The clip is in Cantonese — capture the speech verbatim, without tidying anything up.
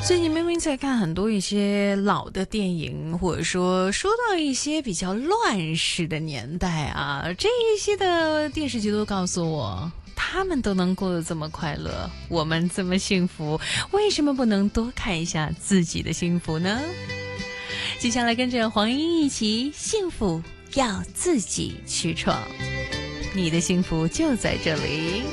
最近明明在看很多一些老的电影，或者说说到一些比较乱世的年代啊，这一些的电视剧都告诉我，他们都能过得这么快乐，我们这么幸福，为什么不能多看一下自己的幸福呢？接下来跟着黄英一起，幸福要自己去闯，你的幸福就在这里。